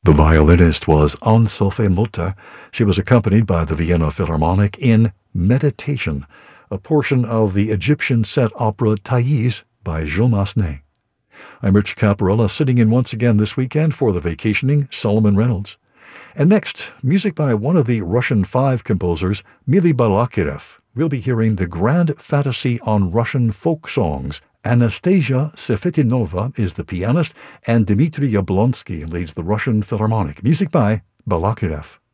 The violinist was Anne-Sophie Mutter. She was accompanied by the Vienna Philharmonic in Meditation, a portion of the Egyptian set opera Thais by Jules Massenet. I'm Rich Caparella, sitting in once again this weekend for the vacationing Solomon Reynolds. And next, music by one of the Russian Five composers, Mily Balakirev. We'll be hearing the Grand Fantasy on Russian Folk Songs. Anastasia Sefetinova is the pianist, and Dmitry Yablonsky leads the Russian Philharmonic. Music by Balakirev.